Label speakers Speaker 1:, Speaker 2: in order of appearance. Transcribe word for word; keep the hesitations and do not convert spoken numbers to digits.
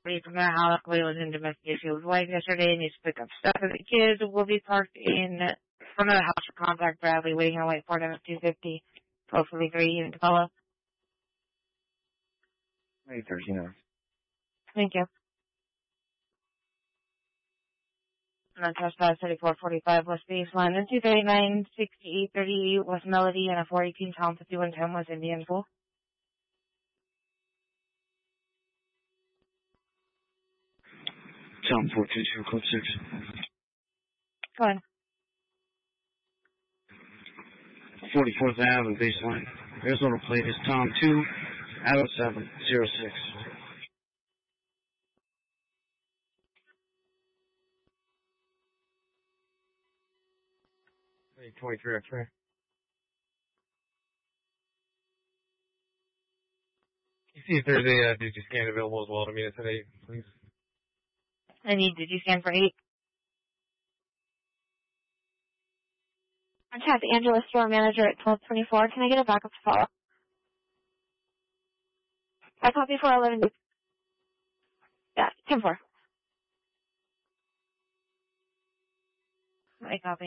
Speaker 1: from their house. Chloe was in domestic issue with his wife yesterday and needs to pick up stuff for the kids. Will be parked in front of the house to contact Bradley, waiting on white Ford F two fifty, twelve forty-three in Tacoma.
Speaker 2: eight thirty-nine.
Speaker 1: Thank you. And then trespass thirty-four forty-five West Baseline, and two thirty-nine sixty-eight thirty West Melody, and a four eighteen Tom fifty-one ten West Indian Pool.
Speaker 2: Tom four two two, code six.
Speaker 1: Go ahead.
Speaker 2: forty-fourth Avenue, Baseline. Arizona plate is Tom two, Adam seven, zero six. twenty-three X-ray. You see if there's a uh, Digiscan available as well to meet us at eight, please.
Speaker 1: I need Digiscan for eight.
Speaker 3: Contact Angela, store manager at twelve twenty-four. Can I get a backup to follow? I copy four eleven. Yeah, ten four.
Speaker 1: I copy.